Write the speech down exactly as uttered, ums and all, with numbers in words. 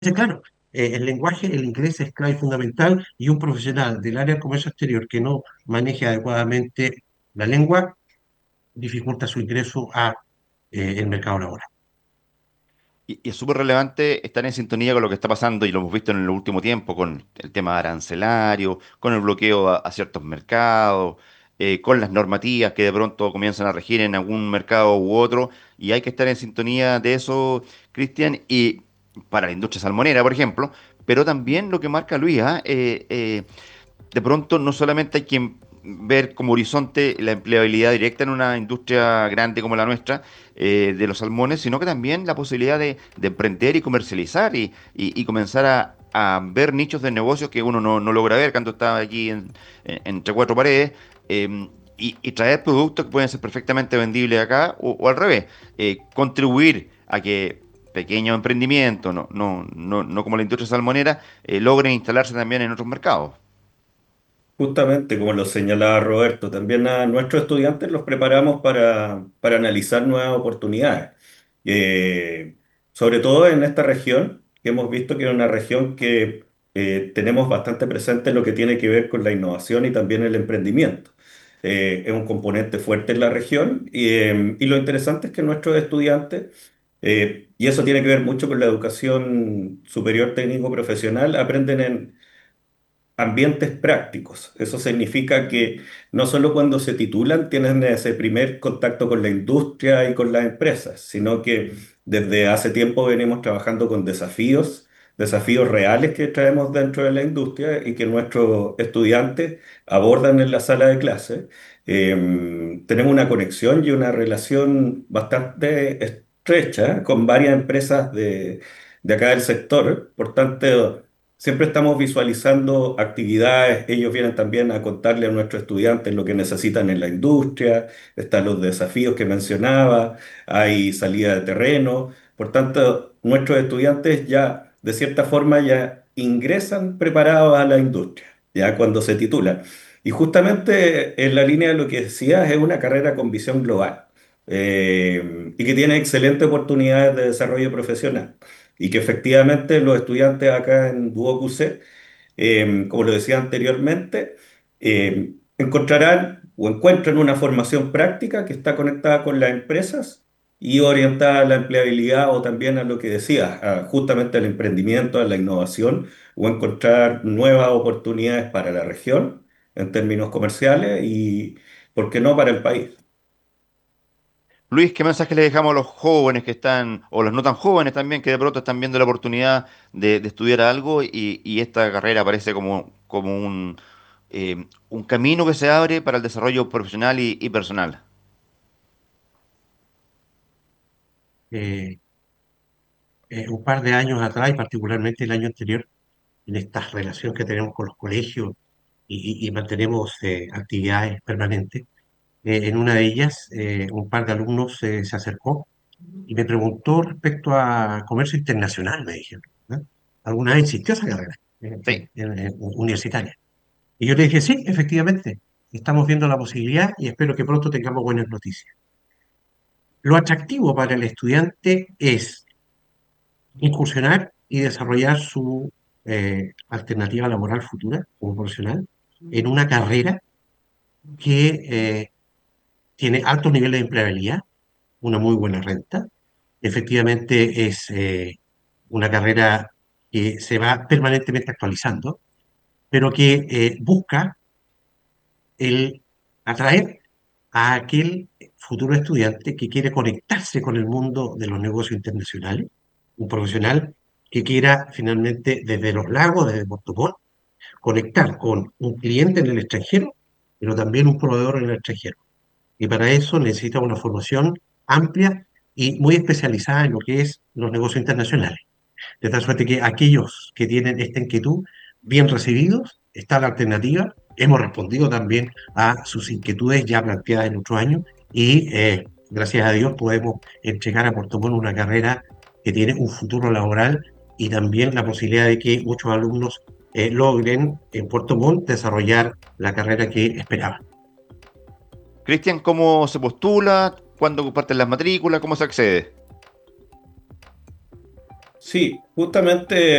claro, eh, el lenguaje, el inglés es clave y fundamental y un profesional del área de comercio exterior que no maneje adecuadamente la lengua dificulta su ingreso a eh, el mercado laboral. Y, y es súper relevante estar en sintonía con lo que está pasando, y lo hemos visto en el último tiempo, con el tema arancelario, con el bloqueo a, a ciertos mercados, eh, con las normativas que de pronto comienzan a regir en algún mercado u otro, y hay que estar en sintonía de eso, Cristian, y para la industria salmonera, por ejemplo, pero también lo que marca Luis, ¿ah? Eh, eh, de pronto no solamente hay que ver como horizonte la empleabilidad directa en una industria grande como la nuestra, eh, de los salmones, sino que también la posibilidad de, de emprender y comercializar y, y- y comenzar a, a ver nichos de negocios que uno no, no logra ver cuando está aquí en- en- entre cuatro paredes. eh, y, y traer productos que pueden ser perfectamente vendibles acá o, o al revés, eh, contribuir a que pequeños emprendimientos, no, no, no, no como la industria salmonera, eh, logren instalarse también en otros mercados. Justamente, como lo señalaba Roberto, también a nuestros estudiantes los preparamos para, para analizar nuevas oportunidades. Eh, Sobre todo en esta región, que hemos visto que es una región que eh, tenemos bastante presente en lo que tiene que ver con la innovación y también el emprendimiento. Eh, es un componente fuerte en la región y, eh, y lo interesante es que nuestros estudiantes, eh, y eso tiene que ver mucho con la educación superior técnico profesional, aprenden en ambientes prácticos. Eso significa que no solo cuando se titulan tienen ese primer contacto con la industria y con las empresas, sino que desde hace tiempo venimos trabajando con desafíos, desafíos reales que traemos dentro de la industria y que nuestros estudiantes abordan en la sala de clase. Eh, tenemos una conexión y una relación bastante estrecha con varias empresas de, de acá del sector. Por tanto, siempre estamos visualizando actividades, ellos vienen también a contarle a nuestros estudiantes lo que necesitan en la industria, están los desafíos que mencionaba, hay salida de terreno, por tanto, nuestros estudiantes ya, de cierta forma, ya ingresan preparados a la industria, ya cuando se titulan. Y justamente en la línea de lo que decías, es una carrera con visión global, eh, y que tiene excelentes oportunidades de desarrollo profesional y que efectivamente los estudiantes acá en Duoc U C, eh, como lo decía anteriormente, eh, encontrarán o encuentran una formación práctica que está conectada con las empresas y orientada a la empleabilidad o también a lo que decía, a- justamente al emprendimiento, a la innovación o encontrar nuevas oportunidades para la región en términos comerciales y, ¿por qué no, para el país? Luis, ¿qué mensaje le dejamos a los jóvenes que están, o los no tan jóvenes también, que de pronto están viendo la oportunidad de, de estudiar algo, y, y esta carrera parece como, como un, eh, un camino que se abre para el desarrollo profesional y, y personal? Eh, eh, un par de años atrás, y particularmente el año anterior, en esta relación que tenemos con los colegios y, y- y mantenemos eh, actividades permanentes, eh, en una de ellas eh, un par de alumnos eh, se acercó y me preguntó respecto a comercio internacional, me dijeron, ¿no? ¿Alguna vez existió esa carrera eh, Sí. en- en- en- universitaria? Y yo le dije, sí, efectivamente, estamos viendo la posibilidad y espero que pronto tengamos buenas noticias. Lo atractivo para el estudiante es incursionar y desarrollar su eh, alternativa laboral futura como profesional en una carrera que eh, tiene altos niveles de empleabilidad, una muy buena renta. Efectivamente es eh, una carrera que se va permanentemente actualizando, pero que eh, busca el atraer a aquel futuro estudiante que quiere conectarse con el mundo de los negocios internacionales, un profesional que quiera finalmente desde los lagos, desde Puerto Montt, conectar con un cliente en el extranjero, pero también un proveedor en el extranjero. Y para eso necesita una formación amplia y muy especializada en lo que es los negocios internacionales. De tal suerte que aquellos que tienen esta inquietud, bien recibidos, está la alternativa. Hemos respondido también a sus inquietudes ya planteadas en otros años y eh, gracias a Dios podemos entregar a Puerto Montt una carrera que tiene un futuro laboral y también la posibilidad de que muchos alumnos eh, logren en Puerto Montt desarrollar la carrera que esperaban. Cristian, ¿cómo se postula? ¿Cuándo comparten las matrículas? ¿Cómo se accede? Sí, justamente